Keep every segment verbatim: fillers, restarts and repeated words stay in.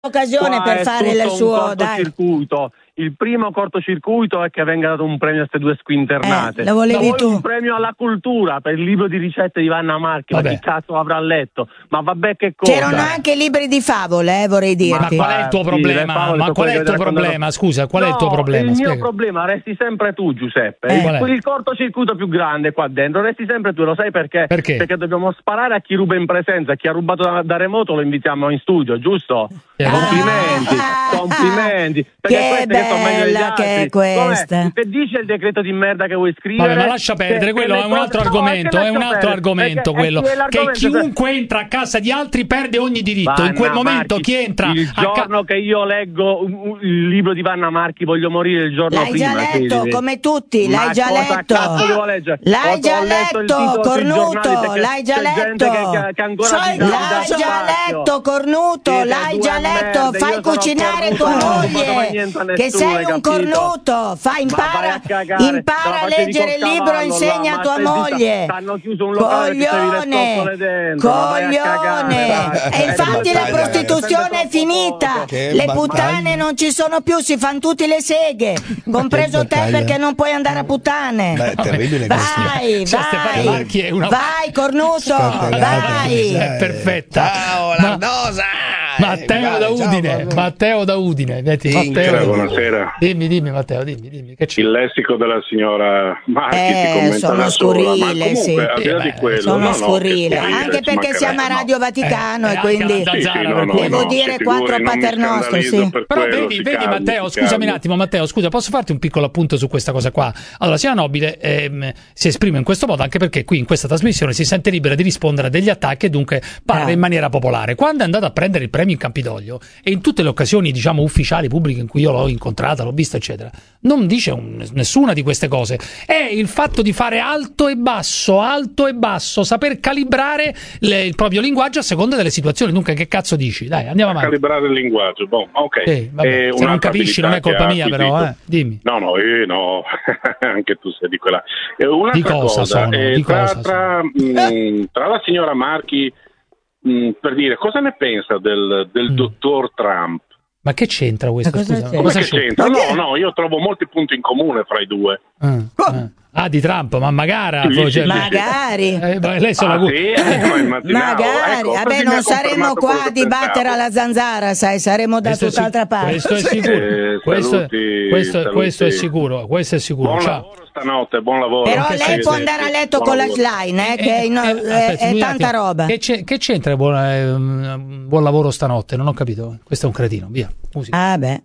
occasione Qua per è fare tutto il un suo, cortocircuito. Il primo cortocircuito è che venga dato un premio a queste due squinternate. Eh, lo volevi Poi tu. un premio alla cultura per il libro di ricette di Vanna Marchi. Ma Vabbè. chi cazzo avrà letto? Ma vabbè, che cosa? C'erano anche libri di favole, eh, vorrei dirti. Ma qual è il tuo Sì, problema? le favole Ma sono qual è quelle il tuo che ti problema? raccontano- Scusa, qual è il tuo No, problema? Il mio Spiega. problema resti sempre tu, Giuseppe. Eh. Il, Qual è? il cortocircuito più grande qua dentro resti sempre tu, lo sai perché? Perché? Perché dobbiamo sparare a chi ruba in presenza, chi ha rubato da, da remoto lo invitiamo in studio, giusto? Ah, Complimenti, complimenti. Perché che queste che sono meglio degli bella altri. che è questa. Com'è? Che dice il decreto di merda che vuoi scrivere? Vabbè, ma lascia perdere, Che- quello che è le un cose- altro No, argomento, che è un lascia altro perdere, argomento perché- quello, è che l'argomento- chiunque entra a casa di altri perde ogni diritto. In quel Vanna momento Marchi, chi entra il a ca- giorno che io leggo un- un- il libro di Vanna Marchi voglio morire il giorno L'hai prima. già letto, sì, sì. come tutti, l'hai Ma già cosa letto. cazzo devo leggere? L'hai Ho- già ho letto il letto, titolo sui cornuto, giornali, perché l'hai già c'è letto. gente che, che, che ancora Sai, ti dà- L'hai dà già spazio. letto, cornuto, Siete l'hai due già letto, merde, fai io sono cucinare cornuto, tua non ho fatto mai moglie, niente a che nessuno, sei hai un capito? cornuto, fai, Ma vai impara, a cagare, impara te la a facevi leggere il col libro, cavallo, insegna là, a ma tua stai zitta, moglie. t'hanno chiuso un locale, ti sei Coglione, scotole dentro, ma vai a cagare, coglione. dai. E infatti la battaglia, prostituzione è sempre finita, troppo Che le battaglia. puttane non ci sono più, si fanno tutti le seghe, compreso te battaglia. perché non puoi andare a puttane. Beh, è terribile questo. Vai, Cioè, Stefania vai, Marchi è una- vai, cornuto, Scartellata, vai. è perfetta. Ciao, Ma- Lardosa! Matteo da Ciao, Udine, Matteo. Matteo da Udine, metti, Sì, Matteo da Udine. buonasera. Dimmi, dimmi Matteo, dimmi, dimmi che c'è? Il lessico della signora Marchi Eh, si commenta sono da sola, ma scurrile, comunque sì. al di là Eh, di beh, quello, Sono no, no, scurrile, che anche ci perché siamo a mancherebbe. Radio Vaticano Eh, e eh, quindi anche alla Zanzara, Sì, no, no, devo no, dire si quattro figuri, non mi paternostro, scandalizzo sì. per Però quello, vedi, si vedi calmi, Matteo, si scusami calmi. un attimo Matteo, scusa, posso farti un piccolo appunto su questa cosa qua? Allora, signora Nobile ehm, si esprime in questo modo anche perché qui in questa trasmissione si sente libera di rispondere a degli attacchi e dunque parla Ah. in maniera popolare. Quando è andata a prendere il premio in Campidoglio e in tutte le occasioni, diciamo, ufficiali, pubbliche in cui io l'ho incontrata, l'ho vista, eccetera, non dice un- nessuna di queste cose. È il fatto di fare alto e basso, alto e basso, saper calibrare le- il proprio linguaggio a seconda delle situazioni. Dunque, che cazzo dici? Dai, andiamo avanti. Calibrare il linguaggio, boh, ok. Sì, vabbè, Eh, se non un'altra capisci non è abilità colpa che mia, ha però, acquisito. eh. Dimmi. No, no, eh, no, anche tu sei di quella. Eh, un'altra Di cosa cosa, sono? eh, Di tra, cosa tra, mh, tra la signora Marchi, mh, per dire, cosa ne pensa del, del Mm. dottor Trump? Ma che c'entra questo? Ma cosa Scusa, c'entra? Come cosa che c'entra? c'entra? No, no, io trovo molti punti in comune fra i due. Ah, ah. Ah, di Trump, ma magari. Sì, sì, cioè, sì. Magari. eh, ma lei se la Ah, gu- sì? Eh, ma immaginavo. Magari, Ecco, vabbè, così mi non ha saremo confermato qua quello a che dibattere pensavo. alla zanzara, sai, saremo da questo è tutt'altra sic- parte. Questo è sicuro. Eh, questo, saluti, questo- saluti. questo è sicuro. Questo è sicuro. Buon Ciao. lavoro stanotte, buon lavoro. Però Che lei sei- può andare a letto Buon con la lavoro. slime, eh, che è, no- Eh, è- aspetta, è scusi un tanta attimo. roba. Che, c'è- che c'entra buon, eh, buon lavoro stanotte? Non ho capito. Questo è un cretino. Via. Musica. Ah, beh.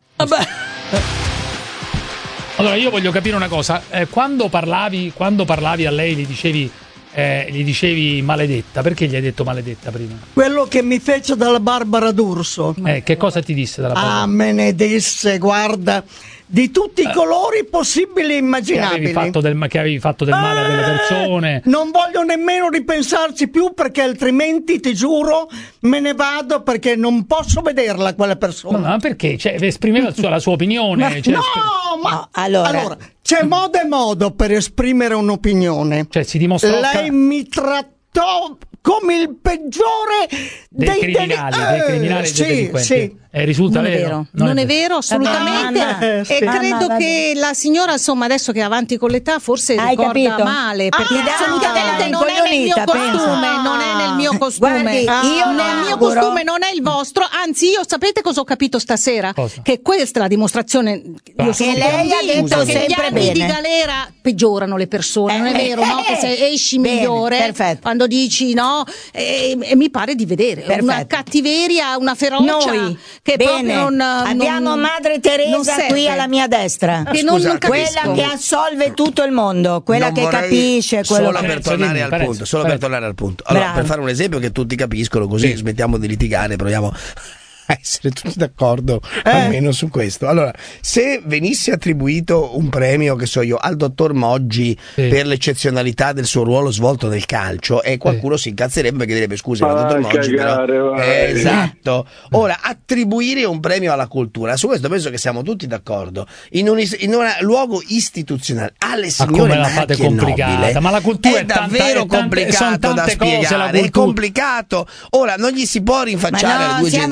Allora, io voglio capire una cosa. Eh, quando parlavi, quando parlavi a lei, gli dicevi, eh, gli dicevi maledetta. Perché gli hai detto maledetta prima? Quello che mi fece dalla Barbara D'Urso. Eh, che cosa ti disse dalla parola? Ah, me ne disse, guarda, di tutti i colori possibili e che immaginabili. avevi fatto del, che avevi fatto del male a delle Eh, persone. Non voglio nemmeno ripensarci più perché altrimenti ti giuro me ne vado perché non posso vederla quella persona. Ma, ma perché? Cioè, esprimeva il suo- la sua opinione. Ma- cioè, no, ma No, allora- c'è modo e modo per esprimere un'opinione. Cioè, si dimostrò Lei mi trattò come il peggiore dei, dei criminali, deli- dei criminali Eh, e dei sì, delinquenti. sì. Eh, risulta Non è vero? vero. Non è vero assolutamente. Mamma, eh, E sì. credo Mamma, che la signora, insomma, adesso che è avanti con l'età, forse Hai ricorda capito? male. Perché Ah, assolutamente dai, non è nel mio incoglionita, costume. pensa. Non è nel mio costume. Guardi, io nel mi mio auguro- costume non è il vostro. Anzi, io sapete cosa ho capito stasera? Cosa? Che questa è la dimostrazione. Io Ah. sono Che lei ha convinta detto che gli sempre anni di bene. galera peggiorano le persone. Non è Eh, vero, no? eh, Che se esci bene, migliore perfetto. quando dici no. E, e mi pare di vedere una Perfetto. cattiveria, una ferocia Noi, che bene, proprio non. abbiamo non- Madre non Teresa serve. qui alla mia destra, Che non, Scusa, non capisco. quella che assolve tutto il mondo, quella Non che vorrei- capisce quello solo che... per tornare dimmi, al Parenzo, punto, solo Parenzo. per tornare al punto. Allora, Bravo. per fare un esempio che tutti capiscono, così Sì. smettiamo di litigare, proviamo a essere tutti d'accordo almeno su questo. Allora, se venisse attribuito un premio, che so io, al dottor Moggi Sì. per l'eccezionalità del suo ruolo svolto nel calcio, e qualcuno si incazzerebbe perché direbbe scusa, ma Vai dottor a Moggi cagare, però... vai. Eh, esatto. Ora, attribuire un premio alla cultura, su questo penso che siamo tutti d'accordo, in un, is- in un luogo istituzionale alle Ma signore come la fate Marchi e complicata? Nobile, Ma la cultura è è tanta- davvero è tante- complicato sono da tante cose, la spiegare, è cultura. complicato. Ora non gli si può Ma rinfacciare alle no, due siamo gen- ignoranti,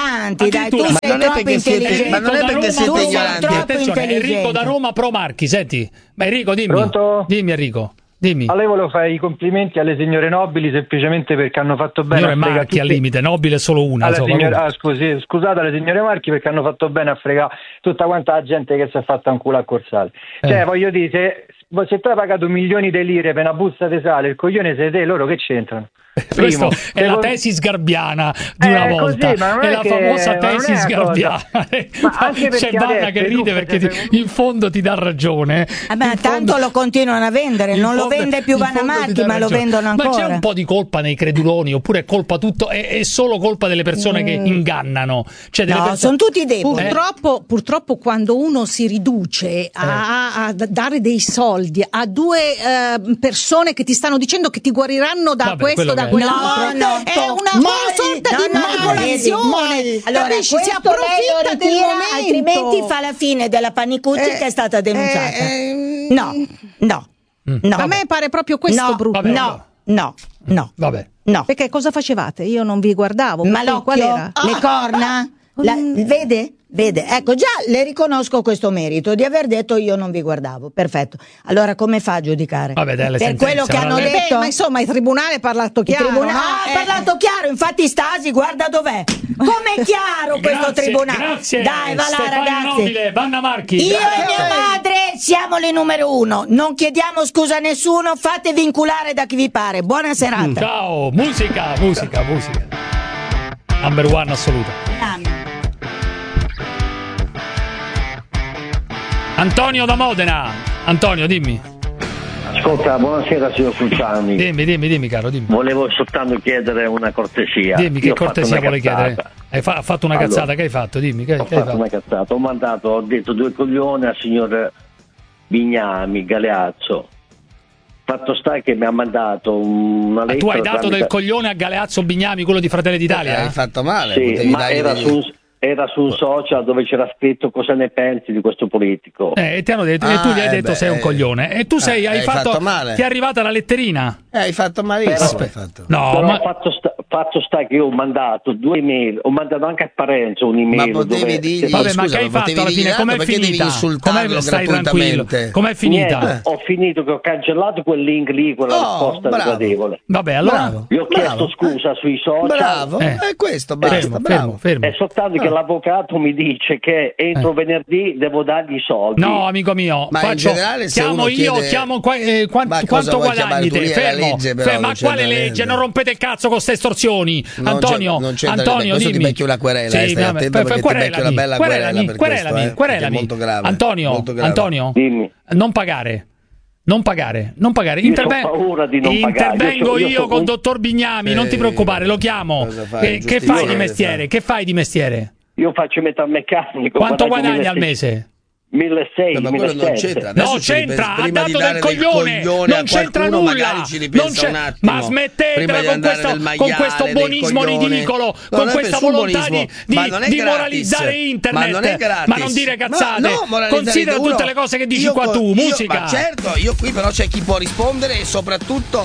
ignoranti, dai, tu Addirittura- sei Ma non è troppo perché siete- intelligente. ma non è perché Roma, siete tu sei ignoranti. troppo Attenzione, Enrico intelligente. da Roma pro Marchi, senti. Ma Enrico, dimmi. Pronto? Dimmi Enrico, dimmi. A lei volevo fare i complimenti alle signore nobili semplicemente perché hanno fatto bene Signore a fregare Marchi al tutti- limite, nobile è solo una. alla insomma, signora- lui- ah, scusi, scusate alle signore Marchi perché hanno fatto bene a fregare tutta quanta la gente che si è fatta un culo a Corsale. Cioè, Eh. voglio dire, se, se tu hai pagato milioni di lire per una busta di sale, il coglione sei te, loro che c'entrano? Questo Primo. è la Secondo- tesi sgarbiana di Eh, una così, volta, ma non è è la che- famosa ma non è tesi una sgarbiana. cosa. Ma anche C'è perché Vanna adesso che tu- ride perché ti- in fondo ti dà ragione. Eh beh, In tanto fondo- lo continuano a vendere, in non lo fondo- vende più in Vanna fondo ti Marchi, dà ma lo ragione. vendono Ma c'è ancora. un po' di colpa nei creduloni, oppure è colpa tutto, è, è solo colpa delle persone che ingannano. Cioè delle No, persone- sono tutti deboli. Purtroppo, purtroppo quando uno si riduce a, a dare dei soldi a due eh, persone che ti stanno dicendo che ti guariranno da Vabbè, questo, quello da che è. quell'altro, No, è no, una, mai, una sorta no, di no, manipolazione. mai. Allora, Capisci? Si questo lei approfitta lo del ritira, momento. altrimenti fa la fine della Panicucci Eh, che è stata denunciata. eh, no, no, no. A me pare proprio questo no, brutto. Vabbè, no, no, no, Vabbè. no. Perché cosa facevate? Io non vi guardavo. Ma Quindi qual l'occhio? era? Le corna? La- vede? Vede? Ecco, già le riconosco questo merito di aver detto io non vi guardavo. Perfetto. Allora come fa a giudicare? Vabbè, dai, le per sentenze, quello che ma hanno le- Eh beh, detto? ma insomma il tribunale ha parlato Il chiaro. tribunale no? ah, ha Eh. parlato chiaro, infatti Stasi guarda dov'è. Com'è chiaro questo Grazie, tribunale? Grazie. Dai, va là Stefano ragazzi. Nobile, Vanna Marchi. Io Grazie. e mia madre siamo le numero uno. Non chiediamo scusa a nessuno, fate vinculare da chi vi pare. Buona serata. Ciao, musica, musica, musica. Number one assoluta. Antonio da Modena. Antonio, dimmi. Ascolta, buonasera signor Cruciani. Dimmi, dimmi, dimmi, caro, dimmi. Volevo soltanto chiedere una cortesia. Dimmi, che Io ho fatto cortesia una vuole cazzata. chiedere? Hai fa- fatto una Allora, cazzata, che hai fatto? Dimmi, che, Ho che hai fatto fatto? una cazzata, ho mandato, ho detto due coglioni al signor Bignami, Galeazzo. Fatto sta che mi ha mandato una Ah, lettera. tu hai dato tramite- del coglione a Galeazzo Bignami, quello di Fratelli d'Italia? Hai fatto male. Sì, potevi ma dargli era degli- su, un, era su un social dove c'era scritto cosa ne pensi di questo politico. Eh, e ti hanno detto, e tu Ah, gli hai eh detto beh, sei un coglione. E tu sei, eh, hai, hai fatto, fatto male. ti è arrivata la letterina. Eh, hai fatto malissimo. Però- hai fatto. No, Però ma fatto, sta, fatto sta che io ho mandato due email, ho mandato anche a Parenzo un'email. Ma potevi dove- dirgli- vabbè, ma scusa, che hai ma fatto potevi alla fine? dirgli Com'è tanto, perché devi finita? insultarlo Com'è, stai tranquillo? gratuitamente? Com'è finita? Niente, ho finito che ho cancellato quel link lì, quella Oh, risposta bravo. sgradevole. Vabbè, allora Bravo. Io ho chiesto Bravo. scusa sui social. Bravo, Eh. è questo, basta, fermo, bravo. fermo, fermo. È soltanto che l'avvocato mi dice che entro venerdì devo dargli i soldi. No, amico mio, Ma in faccio, generale, se chiamo uno io, chiede- chiamo qua- eh, quan- Ma cosa quanto vuoi guadagni chiamare tu? te? Lì è la Fermo, legge, però, fermo, non ma c'entra quale legge? niente. Non rompete il cazzo con ste estorsioni. Non Antonio, c'è- non c'entra Antonio, niente. Questo ti dimmi. becchi una querela, eh, stai vabbè, attento per- perché ti querelami, becchi una bella querelami, querela per querelami, questo, eh, querelami. perché è molto grave, Antonio, molto grave. Antonio, Dimmi. non pagare. Non pagare, non pagare. Io Interve- c'ho paura di non pagare. Intervengo Io io, so- io so col un- dottor Bignami, non ti Sì, preoccupare, lo chiamo. cosa fai? Eh, che Giustizia fai di deve mestiere? fare. Che fai di mestiere? Io faccio metalmeccanico. Quanto guadagno guadagni al milleseicento. mese? milleseicento, Ma quello non millesettecento. c'entra. Adesso No, ci c'entra, ripensi- ha prima dato di del dare coglione, coglione a non c'entra qualcuno, nulla. magari ci ripensa Non c'è- un attimo. ma smettetela Prima di con andare questo, nel con maiale questo del buonismo coglione. ridicolo, No, con non è questa nessun volontà di, buonismo, di- ma non è di gratis. moralizzare internet, Ma non è gratis. ma non dire cazzate. Ma no, moralizzare Considera uno- tutte le cose che dici io qua co- tu, io- musica. Ma certo, io qui però c'è chi può rispondere e soprattutto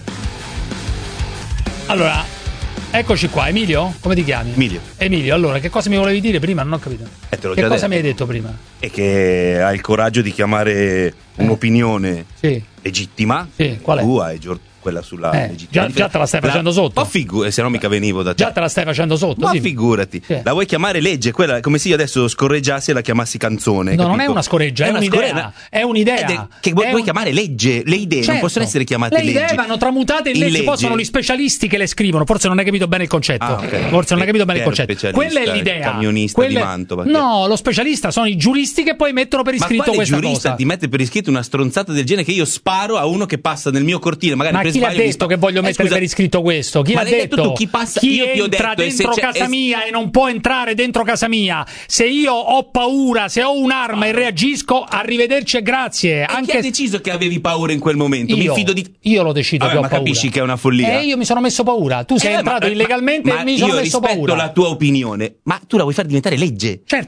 Allora, eccoci qua, Emilio? Come ti chiami? Emilio. Emilio, allora, che cosa mi volevi dire prima? Non ho capito. Eh, te l'ho Che già cosa detto. mi hai detto prima? E che hai il coraggio di chiamare un'opinione Sì. legittima, Sì, qual è? tua e Gior- quella sulla Eh, legittimità. già- già te la stai facendo sotto. Ma figu- se no mica venivo da te. Già te la stai facendo sotto, Ma dimmi. figurati, Sì. la vuoi chiamare legge? Quella come se io adesso scorreggiassi e la chiamassi canzone. No, non è capito? una scoreggia, è, una un'idea. scoreggia. È un'idea. Ed è- che vuoi, È vuoi un- chiamare legge? Le idee non Certo. possono essere chiamate le leggi. idee vanno tramutate in In legge, legge. poi sono gli specialisti che le scrivono. Forse non hai capito bene il concetto. Ah, ok. Forse non hai capito bene il Chi è lo concetto. specialista? Quella è Il l'idea. camionista di Quelle- Mantova? No, lo specialista sono i giuristi che poi mettono per Ma iscritto quale questa giurista cosa. ti mette per iscritto una stronzata del genere che io sparo a uno che passa nel mio cortile? Magari Ma per chi l'ha sbaglio mi detto spa- che voglio Eh, mettere scusa, per iscritto questo? Chi ma l'ha l'hai detto detto? tu, chi passa- Chi io ti ho entra detto, e se dentro c'è- casa e- mia e non può entrare dentro casa mia? Se io ho paura, se ho un'arma e reagisco, arrivederci e grazie. E chi Anche ha deciso che avevi paura in quel momento? io, Mi fido di io lo decido Vabbè, che ho ma paura. capisci che è una follia? E io mi sono messo paura. Tu sei Eh, entrato ma- illegalmente ma e mi sono io messo rispetto paura. la tua opinione, ma tu la vuoi far diventare legge? Certo.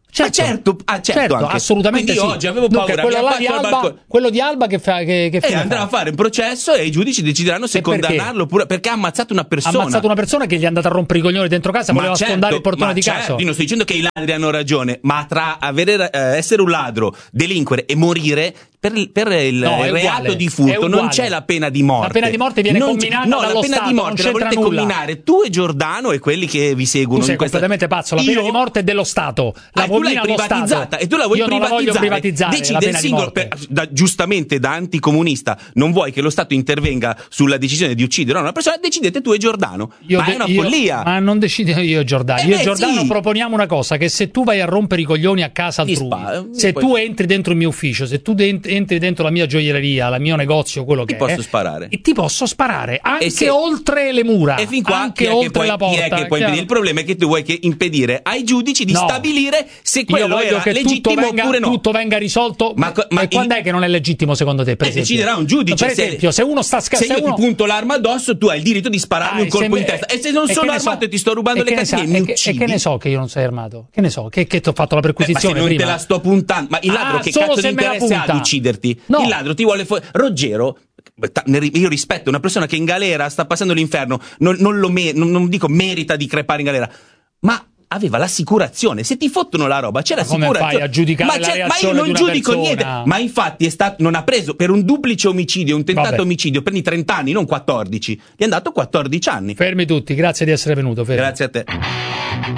Certo, certo, ah, certo, certo anche. assolutamente Quindi sì. oggi avevo paura. Dunque, quello, là di Alba, quello di Alba che fa che, che e andrà fa? a fare un processo e i giudici decideranno se condannarlo oppure perché ha ammazzato una persona. Ha ammazzato una persona che gli è andata a rompere i coglioni dentro casa, ma voleva certo, sfondare il portone di certo, casa. Io non sto dicendo che i ladri hanno ragione, ma tra avere, eh, essere un ladro, delinquere e morire per il, per il, no, il reato uguale, di furto non c'è la pena di morte. La pena di morte viene non comminata no, dallo la pena Stato, di morte la volete nulla. comminare tu e Giordano e quelli che vi seguono. Tu sei in questa... completamente pazzo. La io... pena di morte è dello Stato. La ah, tu l'hai privatizzata e tu la vuoi Io privatizzare. Non la voglio privatizzare. Decide la pena il singolo, di morte. Per, da, giustamente da anticomunista non vuoi che lo Stato intervenga sulla decisione di uccidere una persona, decidete tu e Giordano. Io ma de- è una io, follia. Ma non decido io e Giordano. Eh io beh, e Giordano sì. proponiamo una cosa: che se tu vai a rompere i coglioni a casa altrui, spa- se poi... tu entri dentro il mio ufficio, se tu de- entri dentro la mia gioielleria, la mio negozio, quello ti che posso è, sparare. E ti posso sparare anche se... oltre le mura. E fin qua anche chi è oltre che puoi, la porta. Chi è che puoi impedire? Il problema è che tu vuoi che impedire ai giudici di no. stabilire se quello io voglio era che legittimo tutto venga, oppure no. tutto venga risolto. Ma, ma e quando il... è che non è legittimo secondo te? Per eh, esempio? deciderà un giudice. No, per esempio, se, se uno sta scassando. Se io uno... ti punto l'arma addosso, tu hai il diritto di spararmi ah, un colpo se... in testa. E se non e sono armato so... e ti sto rubando e le catene, mi e uccidi. E che ne so che io non sei armato? Che ne so? Che, che ti ho fatto la perquisizione eh, ma se non prima? te la sto puntando. Ma il ladro ah, che solo cazzo se di me la interesse ha punta. ad ucciderti? No. Il ladro ti vuole. Fu- Ruggero. Io rispetto una persona che in galera sta passando l'inferno, non, non lo me- non, non dico merita di crepare in galera, ma aveva l'assicurazione. Se ti fottono la roba, c'è ma l'assicurazione. Come fai a giudicare ma, la ma reazione io non di una giudico persona? niente. Ma infatti è stato, non ha preso per un duplice omicidio, un tentato Vabbè. omicidio, prendi trenta anni, non quattordici. Gli è andato quattordici anni. Fermi tutti, grazie di essere venuto. Fermi. Grazie a te.